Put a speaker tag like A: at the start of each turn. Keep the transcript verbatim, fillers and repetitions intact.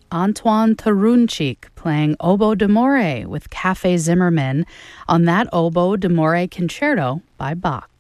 A: Antoine Tarunchik playing Oboe d'Amore with Cafe Zimmerman on that Oboe d'Amore Concerto by Bach.